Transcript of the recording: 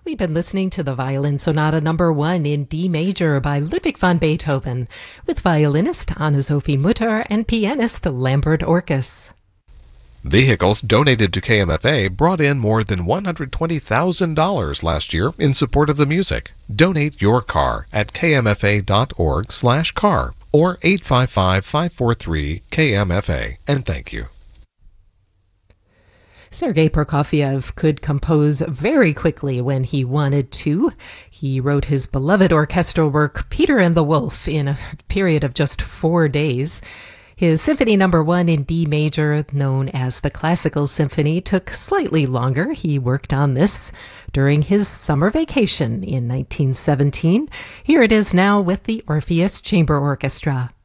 We've been listening to the Violin Sonata Number 1 in D major by Ludwig van Beethoven, with violinist Anne-Sophie Mutter and pianist Lambert Orkes. Vehicles donated to KMFA brought in more than $120,000 last year in support of the music. Donate your car at kmfa.org/car or 855-543-KMFA, and thank you. Sergei Prokofiev could compose very quickly when he wanted to. He wrote his beloved orchestral work, Peter and the Wolf, in a period of just 4 days. His Symphony No. 1 in D major, known as the Classical Symphony, took slightly longer. He worked on this during his summer vacation in 1917. Here it is now with the Orpheus Chamber Orchestra.